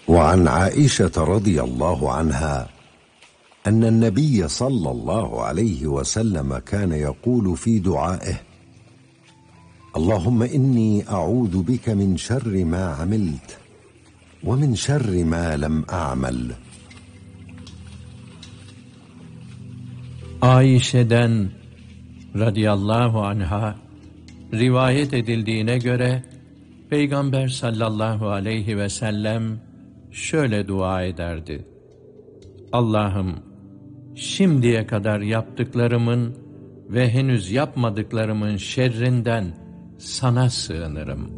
وعن عائشة رضي الله عنها أن النبي صلى الله عليه وسلم كان يقول في دعائه: اللهم إني أعوذ بك من شر ما عملت ومن شر ما لم أعمل. Ayşe'den radıyallahu anha rivayet edildiğine göre Peygamber sallallahu aleyhi ve sellem şöyle dua ederdi: Allah'ım, şimdiye kadar yaptıklarımın ve henüz yapmadıklarımın şerrinden sana sığınırım.